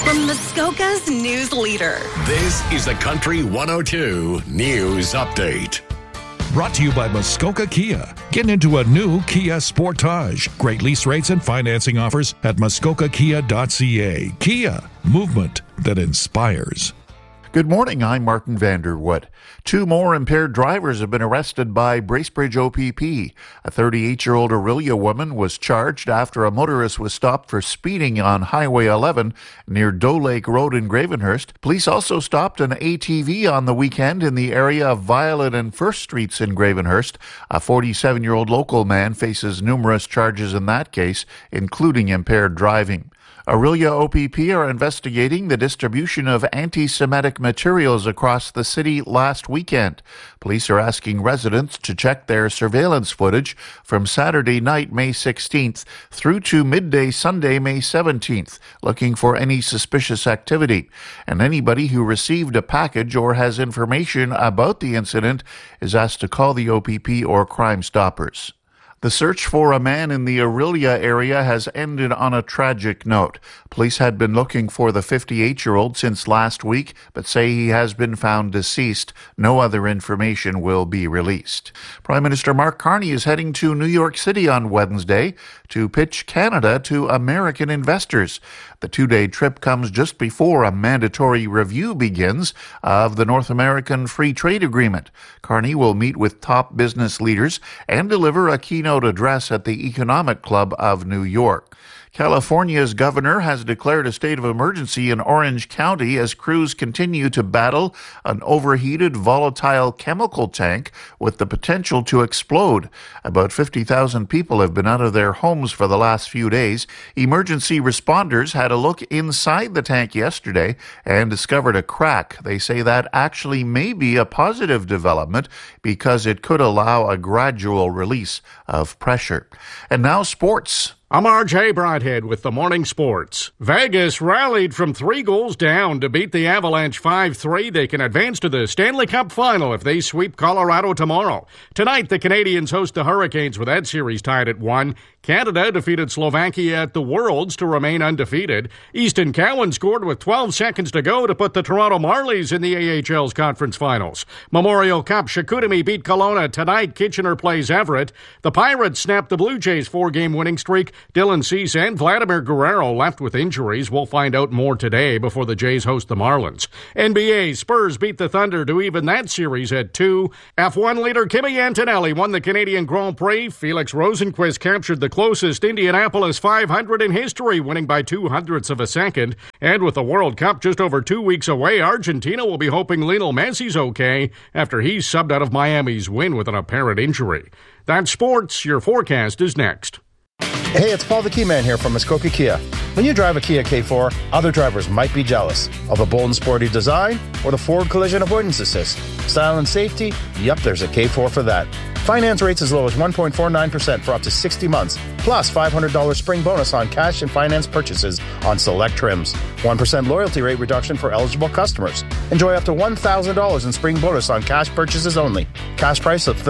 from Muskoka's news leader. This is the Country 102 News Update. Brought to you by Muskoka Kia. Get into a new Kia Sportage. Great lease rates and financing offers at muskokakia.ca. Kia, movement that inspires. Good morning, I'm Martin Vanderwood. 2 more impaired drivers have been arrested by Bracebridge OPP. A 38-year-old Orillia woman was charged after a motorist was stopped for speeding on Highway 11 near Doe Lake Road in Gravenhurst. Police also stopped an ATV on the weekend in the area of Violet and First Streets in Gravenhurst. A 47-year-old local man faces numerous charges in that case, including impaired driving. Orillia OPP are investigating the distribution of anti-Semitic materials across the city last weekend. Police are asking residents to check their surveillance footage from Saturday night, May 16th, through to midday Sunday, May 17th, looking for any suspicious activity. And anybody who received a package or has information about the incident is asked to call the OPP or Crime Stoppers. The search for a man in the Orillia area has ended on a tragic note. Police had been looking for the 58-year-old since last week, but say he has been found deceased. No other information will be released. Prime Minister Mark Carney is heading to New York City on Wednesday to pitch Canada to American investors. The 2-day trip comes just before a mandatory review begins of the North American Free Trade Agreement. Carney will meet with top business leaders and deliver a keynote address at the Economic Club of New York. California's governor has declared a state of emergency in Orange County as crews continue to battle an overheated volatile chemical tank with the potential to explode. About 50,000 people have been out of their homes for the last few days. Emergency responders had a look inside the tank yesterday and discovered a crack. They say that actually may be a positive development because it could allow a gradual release of pressure. And now sports. I'm RJ Broadhead with the Morning Sports. Vegas rallied from 3 goals down to beat the Avalanche 5-3. They can advance to the Stanley Cup Final if they sweep Colorado tomorrow. Tonight, the Canadians host the Hurricanes with that series tied at 1. Canada defeated Slovakia at the Worlds to remain undefeated. Easton Cowan scored with 12 seconds to go to put the Toronto Marlies in the AHL's conference finals. Memorial Cup, Chicoutimi beat Kelowna. Tonight, Kitchener plays Everett. The Pirates snapped the Blue Jays' 4-game winning streak. Dylan Cease and Vladimir Guerrero left with injuries. We'll find out more today before the Jays host the Marlins. NBA, Spurs beat the Thunder to even that series at 2. F1 leader Kimi Antonelli won the Canadian Grand Prix. Felix Rosenqvist captured the closest Indianapolis 500 in history, winning by 0.02 of a second. And with the World Cup just over 2 weeks away, Argentina will be hoping Lionel Messi's okay after he's subbed out of Miami's win with an apparent injury. That's sports. Your forecast is next. Hey, it's Paul the Key Man here from Muskoka Kia. When you drive a Kia K4, other drivers might be jealous of a bold and sporty design or the forward collision avoidance assist. Style and safety? Yep, there's a K4 for that. Finance rates as low as 1.49% for up to 60 months, plus $500 spring bonus on cash and finance purchases on select trims. 1% loyalty rate reduction for eligible customers. Enjoy up to $1,000 in spring bonus on cash purchases only. Cash price of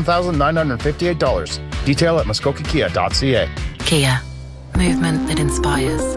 $37,958. Detail at muskokakia.ca. Kia. Movement that inspires.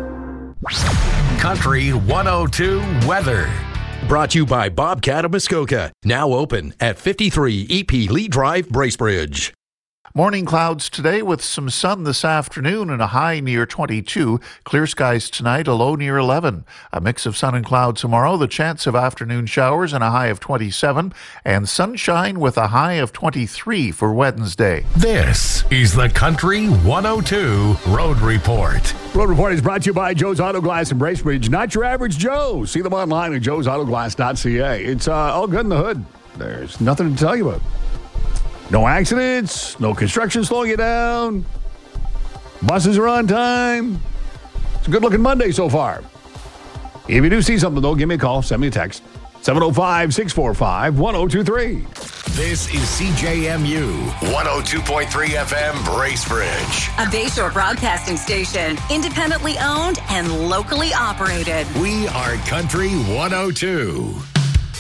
Country 102 weather. Brought to you by Bobcat of Muskoka. Now open at 53 EP Lee Drive, Bracebridge. Morning clouds today with some sun this afternoon and a high near 22. Clear skies tonight, a low near 11. A mix of sun and clouds tomorrow, the chance of afternoon showers and a high of 27. And sunshine with a high of 23 for Wednesday. This is the Country 102 Road Report. Road Report is brought to you by Joe's Auto Glass in Bracebridge. Not your average Joe. See them online at joesautoglass.ca. It's all good in the hood. There's nothing to tell you about. No accidents, no construction slowing you down. Buses are on time. It's a good-looking Monday so far. If you do see something, though, give me a call. Send me a text. 705-645-1023. This is CJMU 102.3 FM Bracebridge. A Bayshore broadcasting station, independently owned and locally operated. We are Country 102.